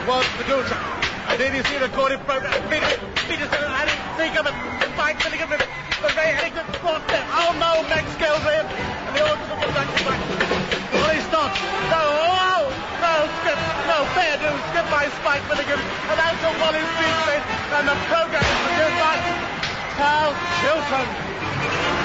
was Medusa. And then you see the recorded program. Peterson and Harry Seacombe and Spike Milligan and Ray Eddington. Oh no, Max Scales in. And the orchestra goes back to back. Well, he stops. No, skip. No, fair do. Skip by Spike Milligan. And that's a Wally's beat. And the program is produced by Hal Hilton.